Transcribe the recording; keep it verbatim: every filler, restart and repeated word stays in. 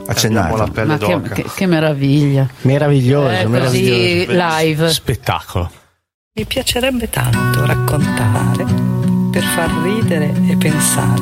Accendiamo la pelle Ma d'oca. che, che, che meraviglia. Meraviglioso, Eh, meraviglioso. così live. Spettacolo. Mi piacerebbe tanto raccontare per far ridere e pensare